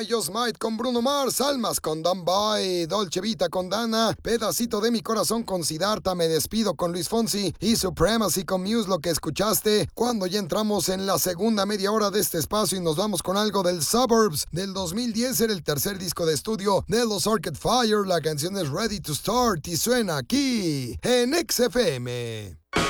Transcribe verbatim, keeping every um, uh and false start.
I Just Might con Bruno Mars, Almas con Don Boy, Dolce Vita con Dana, Pedacito de mi corazón con Siddhartha, Me despido con Luis Fonsi y Supremacy con Muse, lo que escuchaste cuando ya entramos en la segunda media hora de este espacio y nos vamos con algo del Suburbs del dos mil diez, era el tercer disco de estudio de los Arcade Fire. La canción es Ready to Start y suena aquí en X F M.